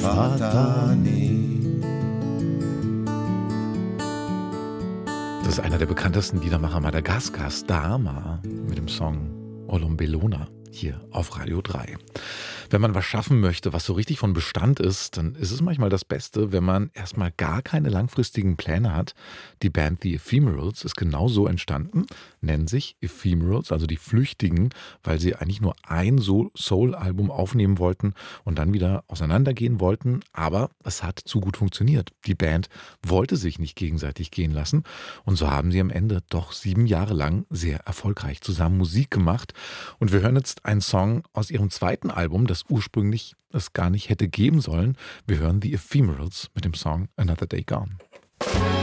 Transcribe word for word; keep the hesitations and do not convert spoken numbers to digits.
Fatani. Das ist einer der bekanntesten Liedermacher Madagaskars, Dama, mit dem Song Olombelona hier auf Radio drei. Wenn man was schaffen möchte, was so richtig von Bestand ist, dann ist es manchmal das Beste, wenn man erstmal gar keine langfristigen Pläne hat. Die Band The Ephemerals ist genau so entstanden, nennen sich Ephemerals, also die Flüchtigen, weil sie eigentlich nur ein Soul-Album aufnehmen wollten und dann wieder auseinandergehen wollten, aber es hat zu gut funktioniert. Die Band wollte sich nicht gegenseitig gehen lassen und so haben sie am Ende doch sieben Jahre lang sehr erfolgreich zusammen Musik gemacht und wir hören jetzt einen Song aus ihrem zweiten Album, das ursprünglich es gar nicht hätte geben sollen. Wir hören The Ephemerals mit dem Song Another Day Gone.